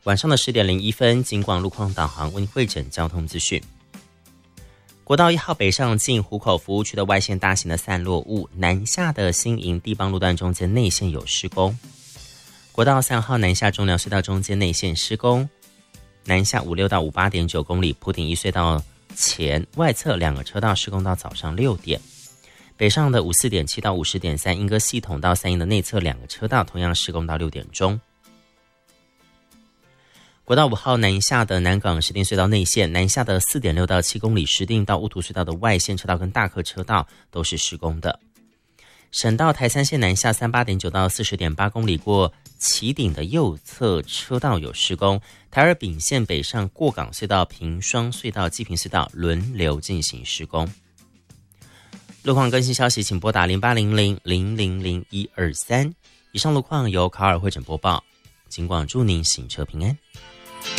晚上的10点01分，警广路况导航为您汇整交通资讯。国道1号北上进湖口服务区的外线大型的散落物，南下的新营地邦路段中间内线有施工。国道3号南下中寮隧道中间内线施工，南下56到58.9公里，埔顶一隧道前外侧2个车道施工到早上6点。北上的54.7到50.3莺歌系统到三营的内侧2个车道同样施工到6点钟。国道5号南下的南港石碇隧道内线，南下的4.6到7公里石碇到乌图隧道的外线车道跟大客车道都是施工的。省道台3线南下38.9到40.8公里，过旗顶的右侧车道有施工。台2丙线北上过港隧道、平双隧道、基平隧道轮流进行施工。路况更新消息，请拨打0800000123。以上路况由卡尔汇整播报，警广祝您行车平安。